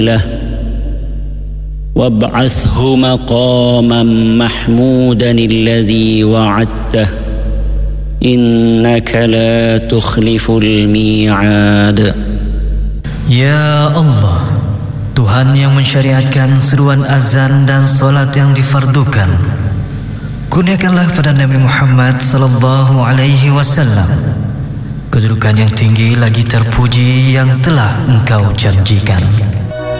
له وابعثه مقاما محمودا الذي وعدته إنك لا تخلف الميعاد. Ya Allah, Tuhan yang mensyariatkan seruan azan dan solat yang difardukan, kurniakanlah pada Nabi Muhammad sallallahu alaihi wasallam kedudukan yang tinggi lagi terpuji yang telah Engkau janjikan.